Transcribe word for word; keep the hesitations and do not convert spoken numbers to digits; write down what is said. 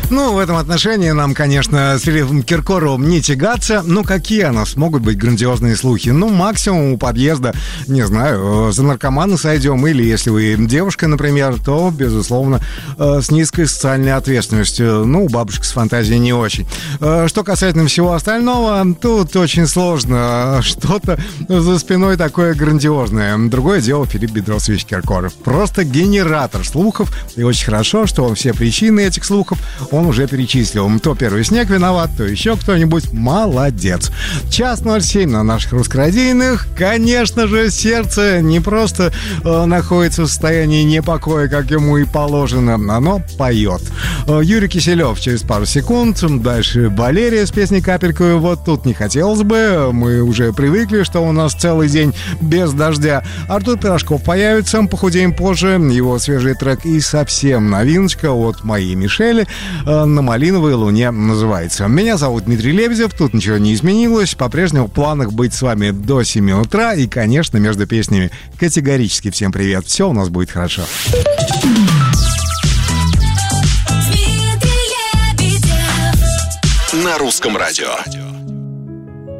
Ну, в этом отношении нам, конечно, с Филиппом Киркоровым не тягаться. Ну, какие у нас могут быть грандиозные слухи? Ну, максимум у подъезда, не знаю, за наркомана сойдем. Или, если вы девушка, например, то, безусловно, с низкой социальной ответственностью. Ну, у бабушек с фантазией не очень. Что касательно всего остального, тут очень сложно. Что-то за спиной такое грандиозное. Другое дело Филипп Бедросович Киркоров. Просто генератор слухов. И очень хорошо, что он все причины этих слухов он уже перечислил. То первый снег виноват, то еще кто-нибудь. Молодец. Час ноль семь на наших русскорадийных. Конечно же, сердце не просто э, находится в состоянии непокоя, как ему и положено. Оно поет. Э, Юрий Киселев через пару секунд. Дальше Валерия с песней «Капельку». Вот тут не хотелось бы. Мы уже привыкли, что у нас целый день без дождя. Артур Пирожков появится. Похудеем позже. Его свежий трек и совсем новиночка от моей Мишели. «На малиновой луне» называется. Меня зовут Дмитрий Лебедев, тут ничего не изменилось. По-прежнему в планах быть с вами до семи утра. И, конечно, между песнями категорически всем привет. Все у нас будет хорошо. На русском радио.